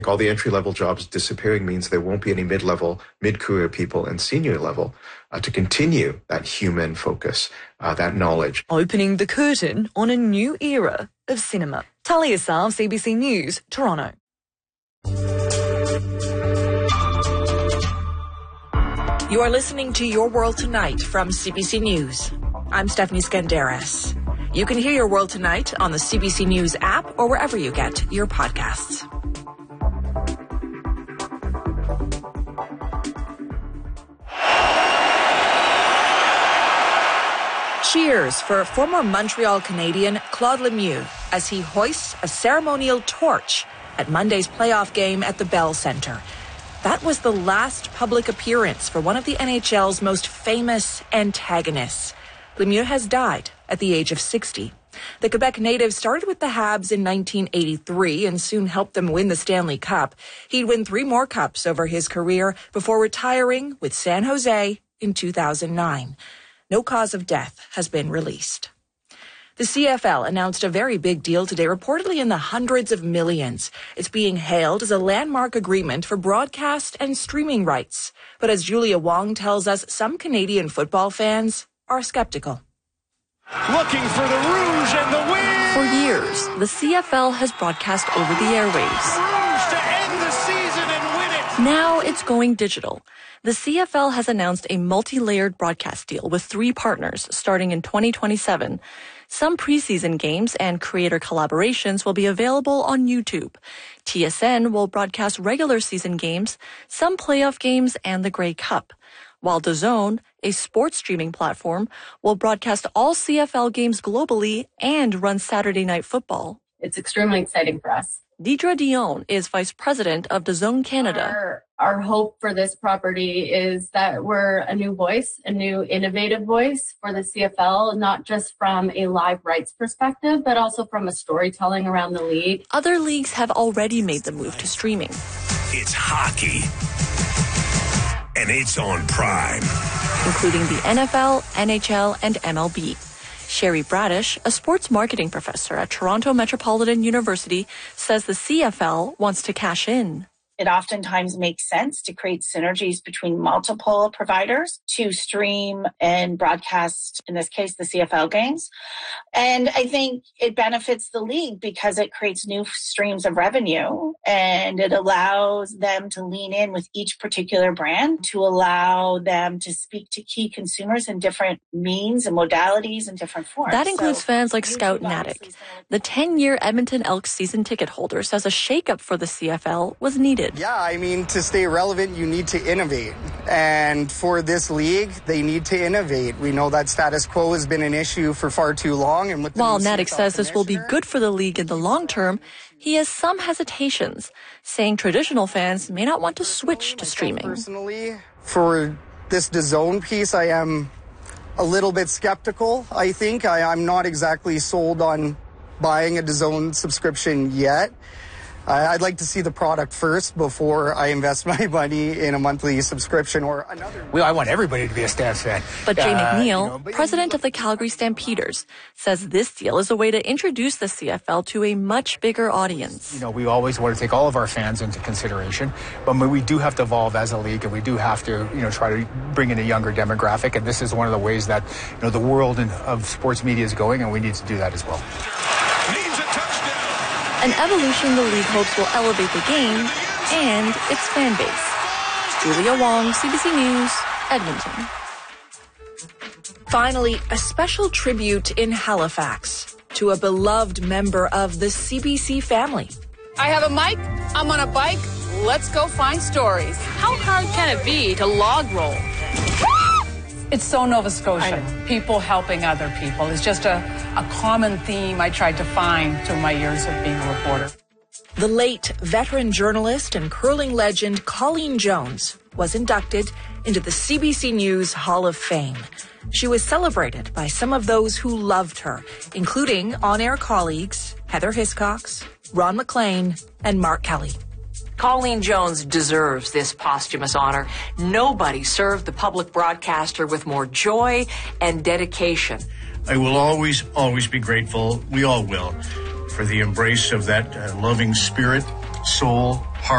All the entry-level jobs disappearing means there won't be any mid-level, mid-career people and senior level to continue that human focus, that knowledge. Opening the curtain on a new era of cinema. Talia Sav, CBC News, Toronto. You are listening to Your World Tonight from CBC News. I'm Stephanie Skandaris. You can hear Your World Tonight on the CBC News app or wherever you get your podcasts. Cheers for former Montreal Canadian Claude Lemieux as he hoists a ceremonial torch at Monday's playoff game at the Bell Centre. That was the last public appearance for one of the NHL's most famous antagonists. Lemieux has died at the age of 60. The Quebec native started with the Habs in 1983 and soon helped them win the Stanley Cup. He'd win 3 more cups over his career before retiring with San Jose in 2009. No cause of death has been released. The CFL announced a very big deal today, reportedly in the hundreds of millions. It's being hailed as a landmark agreement for broadcast and streaming rights. But as Julia Wong tells us, some Canadian football fans are skeptical. Looking for the Rouge and the win! For years, the CFL has broadcast over the airwaves. Rouge to end the season and win it! Now it's going digital. The CFL has announced a multi-layered broadcast deal with 3 partners starting in 2027. Some preseason games and creator collaborations will be available on YouTube. TSN will broadcast regular season games, some playoff games, and the Grey Cup. While DAZN, a sports streaming platform, will broadcast all CFL games globally and run Saturday Night Football. It's extremely exciting for us. Deidre Dion is Vice President of DAZN Canada. Our hope for this property is that we're a new voice, a new innovative voice for the CFL, not just from a live rights perspective, but also from a storytelling around the league. Other leagues have already made the move to streaming. It's hockey, and it's on Prime, including the NFL, NHL, and MLB. Sherry Bradish, a sports marketing professor at Toronto Metropolitan University, says the CFL wants to cash in. It oftentimes makes sense to create synergies between multiple providers to stream and broadcast, in this case, the CFL games. And I think it benefits the league because it creates new streams of revenue and it allows them to lean in with each particular brand to allow them to speak to key consumers in different means and modalities and different forms. That includes fans like Scout Natick. The 10-year Edmonton Elks season ticket holder says a shakeup for the CFL was needed. Yeah, I mean, to stay relevant, you need to innovate. And for this league, they need to innovate. We know that status quo has been an issue for far too long. And with while Natick says this will be good for the league in the long term, he has some hesitations, saying traditional fans may not want to switch to streaming. Personally, for this DAZN piece, I am a little bit skeptical, I think. I'm not exactly sold on buying a DAZN subscription yet. I'd like to see the product first before I invest my money in a monthly subscription or another. Well, I want everybody to be a Stamps fan. But Jay McNeil, president of the Calgary Stampeders, says this deal is a way to introduce the CFL to a much bigger audience. We always want to take all of our fans into consideration, but we do have to evolve as a league, and we do have to, try to bring in a younger demographic. And this is one of the ways that, the world of sports media is going, and we need to do that as well. An evolution the league hopes will elevate the game and its fan base. Julia Wong, CBC News, Edmonton. Finally, a special tribute in Halifax to a beloved member of the CBC family. I have a mic, I'm on a bike, let's go find stories. How hard can it be to log roll? It's so Nova Scotia. People helping other people is just a common theme I tried to find through my years of being a reporter. The late veteran journalist and curling legend Colleen Jones was inducted into the CBC News Hall of Fame. She was celebrated by some of those who loved her, including on-air colleagues Heather Hiscox, Ron McLean, and Mark Kelly. Colleen Jones deserves this posthumous honor. Nobody served the public broadcaster with more joy and dedication. I will always be grateful, we all will, for the embrace of that loving spirit, soul,